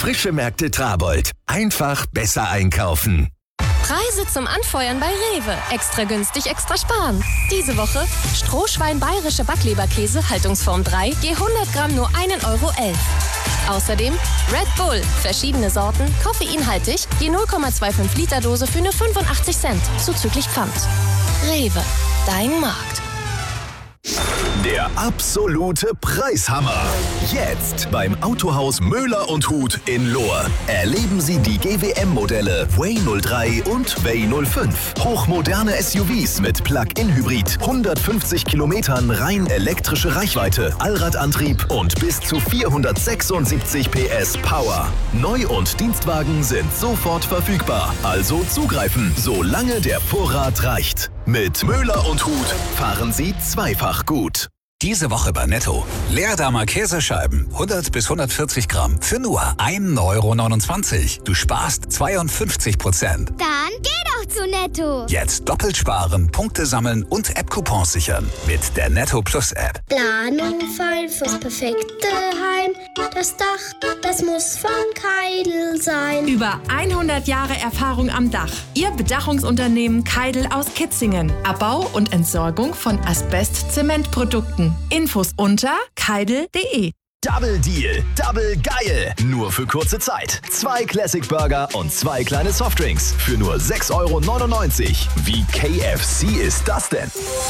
Frische Märkte Trabold. Einfach besser einkaufen. Preise zum Anfeuern bei Rewe. Extra günstig, extra sparen. Diese Woche Strohschwein bayerische Backleberkäse, Haltungsform 3, je 100 Gramm nur 1,11 Euro. Außerdem Red Bull, verschiedene Sorten, koffeinhaltig, je 0,25 Liter Dose für nur 85 Cent, zuzüglich Pfand. Rewe, dein Markt. Der absolute Preishammer. Jetzt beim Autohaus Möller und Huth in Lohr. Erleben Sie die GWM-Modelle Way 03 und Way 05. Hochmoderne SUVs mit Plug-in-Hybrid, 150 Kilometern rein elektrische Reichweite, Allradantrieb und bis zu 476 PS Power. Neu- und Dienstwagen sind sofort verfügbar. Also zugreifen, solange der Vorrat reicht. Mit Möller und Huth fahren Sie zweifach gut. Diese Woche bei Netto. Leerdamer Käsescheiben, 100 bis 140 Gramm, für nur 1,29 Euro. Du sparst 52%. Dann geh doch zu Netto. Jetzt doppelt sparen, Punkte sammeln und App-Coupons sichern. Mit der Netto Plus App. Planung fein fürs perfekte Heim. Das Dach, das muss von Keidel sein. Über 100 Jahre Erfahrung am Dach. Ihr Bedachungsunternehmen Keidel aus Kitzingen. Abbau und Entsorgung von Asbest-Zementprodukten. Infos unter keidel.de. Double Deal, Double Geil. Nur für kurze Zeit. 2 Classic Burger und 2 kleine Softdrinks für nur 6,99 Euro. Wie KFC ist das denn?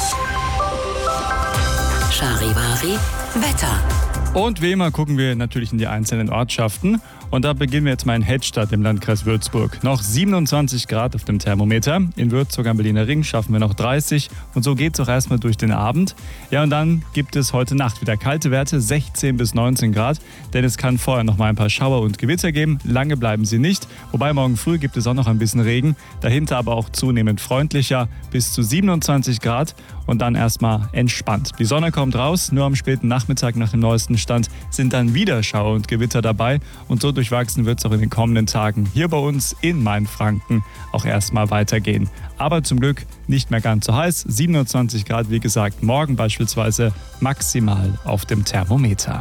Charivari Wetter. Und wie immer gucken wir natürlich in die einzelnen Ortschaften. Und da beginnen wir jetzt mal in Hedstadt im Landkreis Würzburg. Noch 27 Grad auf dem Thermometer. In Würzburg am Berliner Ring schaffen wir noch 30. Und so geht es auch erstmal durch den Abend. Ja, und dann gibt es heute Nacht wieder kalte Werte, 16 bis 19 Grad. Denn es kann vorher noch mal ein paar Schauer und Gewitter geben. Lange bleiben sie nicht. Wobei morgen früh gibt es auch noch ein bisschen Regen. Dahinter aber auch zunehmend freundlicher, bis zu 27 Grad. Und dann erstmal entspannt. Die Sonne kommt raus, nur am späten Nachmittag nach dem neuesten Stand sind dann wieder Schauer und Gewitter dabei. Und so durchwachsen wird es auch in den kommenden Tagen hier bei uns in Mainfranken auch erstmal weitergehen. Aber zum Glück nicht mehr ganz so heiß. 27 Grad, wie gesagt, morgen beispielsweise maximal auf dem Thermometer.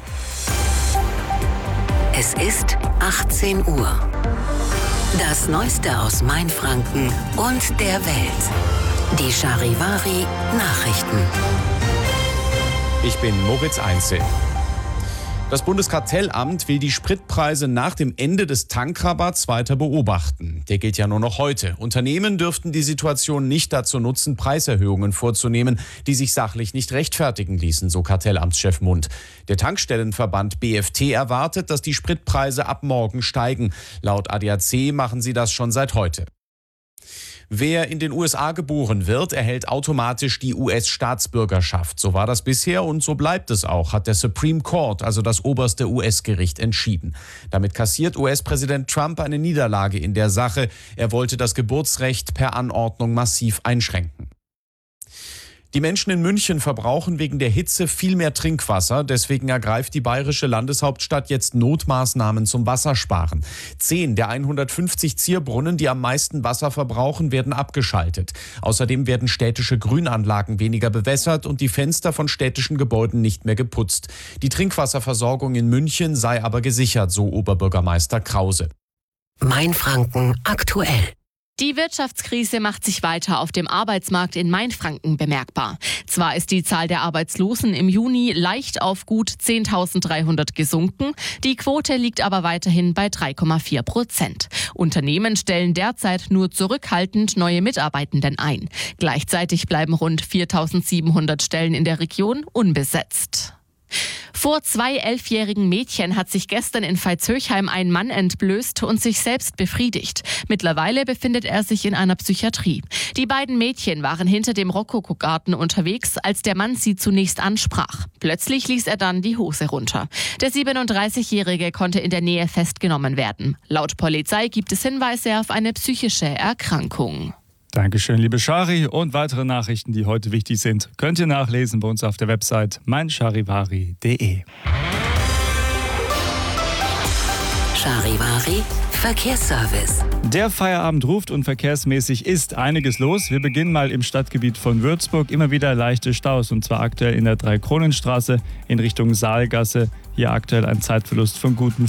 Es ist 18 Uhr. Das Neueste aus Mainfranken und der Welt. Die Charivari Nachrichten. Ich bin Moritz Einzel. Das Bundeskartellamt will die Spritpreise nach dem Ende des Tankrabatts weiter beobachten. Der gilt ja nur noch heute. Unternehmen dürften die Situation nicht dazu nutzen, Preiserhöhungen vorzunehmen, die sich sachlich nicht rechtfertigen ließen, so Kartellamtschef Mund. Der Tankstellenverband BFT erwartet, dass die Spritpreise ab morgen steigen. Laut ADAC machen sie das schon seit heute. Wer in den USA geboren wird, erhält automatisch die US-Staatsbürgerschaft. So war das bisher und so bleibt es auch, hat der Supreme Court, also das oberste US-Gericht, entschieden. Damit kassiert US-Präsident Trump eine Niederlage in der Sache. Er wollte das Geburtsrecht per Anordnung massiv einschränken. Die Menschen in München verbrauchen wegen der Hitze viel mehr Trinkwasser. Deswegen ergreift die bayerische Landeshauptstadt jetzt Notmaßnahmen zum Wassersparen. 10 der 150 Zierbrunnen, die am meisten Wasser verbrauchen, werden abgeschaltet. Außerdem werden städtische Grünanlagen weniger bewässert und die Fenster von städtischen Gebäuden nicht mehr geputzt. Die Trinkwasserversorgung in München sei aber gesichert, so Oberbürgermeister Krause. Mainfranken aktuell. Die Wirtschaftskrise macht sich weiter auf dem Arbeitsmarkt in Mainfranken bemerkbar. Zwar ist die Zahl der Arbeitslosen im Juni leicht auf gut 10.300 gesunken, die Quote liegt aber weiterhin bei 3,4%. Unternehmen stellen derzeit nur zurückhaltend neue Mitarbeitenden ein. Gleichzeitig bleiben rund 4.700 Stellen in der Region unbesetzt. Vor 2 11-jährigen Mädchen hat sich gestern in Veitshöchheim ein Mann entblößt und sich selbst befriedigt. Mittlerweile befindet er sich in einer Psychiatrie. Die beiden Mädchen waren hinter dem Rokokogarten unterwegs, als der Mann sie zunächst ansprach. Plötzlich ließ er dann die Hose runter. Der 37-Jährige konnte in der Nähe festgenommen werden. Laut Polizei gibt es Hinweise auf eine psychische Erkrankung. Dankeschön, liebe Chari. Und weitere Nachrichten, die heute wichtig sind, könnt ihr nachlesen bei uns auf der Website meincharivari.de. Charivari Verkehrsservice. Der Feierabend ruft und verkehrsmäßig ist einiges los. Wir beginnen mal im Stadtgebiet von Würzburg. Immer wieder leichte Staus und zwar aktuell in der Dreikronenstraße in Richtung Saalgasse. Hier aktuell ein Zeitverlust von guten